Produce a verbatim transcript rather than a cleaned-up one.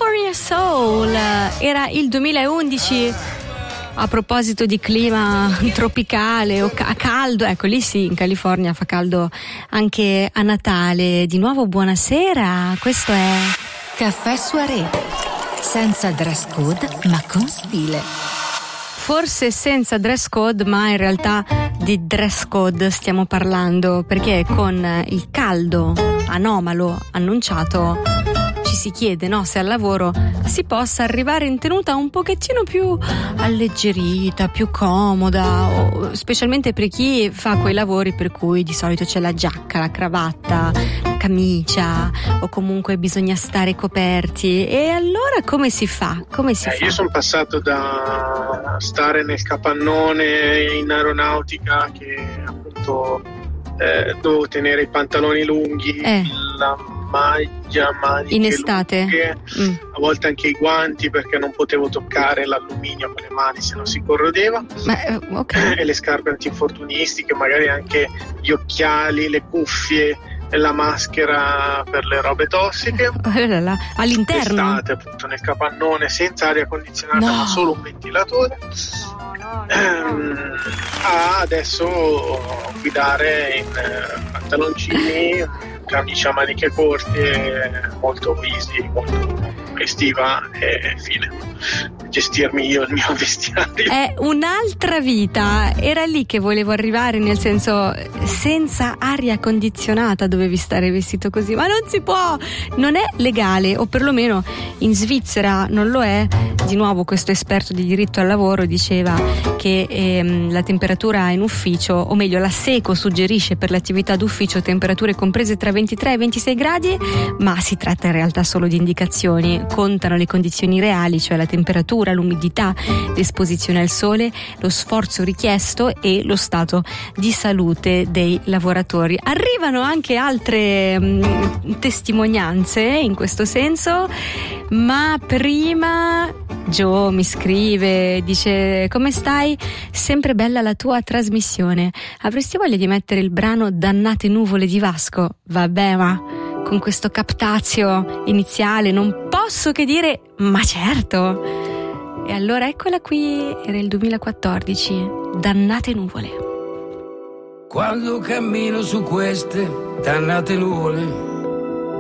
California Soul, era il duemilaundici. A proposito di clima tropicale o ca- caldo, ecco lì sì, in California fa caldo anche a Natale. Di nuovo buonasera, questo è Caffè Soirée, senza dress code ma con stile. Forse senza dress code, ma in realtà di dress code stiamo parlando, perché con il caldo anomalo annunciato ci si chiede, no, se al lavoro si possa arrivare in tenuta un pochettino più alleggerita, più comoda, o specialmente per chi fa quei lavori per cui di solito c'è la giacca, la cravatta, la camicia, o comunque bisogna stare coperti. E allora come si fa? Come si eh, fa? Io sono passato da stare nel capannone in aeronautica, che appunto eh, dovevo tenere i pantaloni lunghi, eh. la maglia, maniche in estate lunghe, mm. a volte anche i guanti, perché non potevo toccare l'alluminio con le mani, se no si corrodeva. Ma, eh, okay. E le scarpe antinfortunistiche, magari anche gli occhiali, le cuffie, la maschera per le robe tossiche. All'interno? Estate, appunto, nel capannone, senza aria condizionata, no. ma solo un ventilatore. No, no, no. Ehm, a adesso guidare in eh, pantaloncini, camicia a maniche corte, molto easy, molto estiva, e fine. Gestirmi io il mio vestiario. È un'altra vita, era lì che volevo arrivare, nel senso, senza aria condizionata dovevi stare vestito così, ma non si può, non è legale, o perlomeno in Svizzera non lo è. Di nuovo questo esperto di diritto al lavoro diceva che ehm, la temperatura in ufficio, o meglio la SECO suggerisce per l'attività d'ufficio temperature comprese tra ventitré e ventisei gradi, ma si tratta in realtà solo di indicazioni, contano le condizioni reali, cioè la temperatura, l'umidità, l'esposizione al sole, lo sforzo richiesto e lo stato di salute dei lavoratori. Arrivano anche altre mh, testimonianze in questo senso, ma prima Gio mi scrive, dice: come stai? Sempre bella la tua trasmissione, avresti voglia di mettere il brano Dannate nuvole di Vasco? Vabbè, ma con questo captazio iniziale non posso che dire ma certo. E allora eccola qui, era il duemilaquattordici, Dannate nuvole. Quando cammino su queste dannate nuvole